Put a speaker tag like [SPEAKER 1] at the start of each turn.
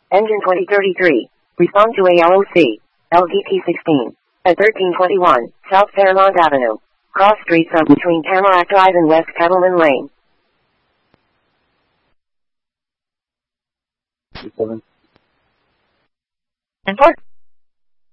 [SPEAKER 1] Engine 2033. Respond to ALOC. LDT 16. At 1321, South Fairmont Avenue. Cross streets up between Tamarack Drive and West Kettleman Lane.
[SPEAKER 2] 7.
[SPEAKER 1] Import.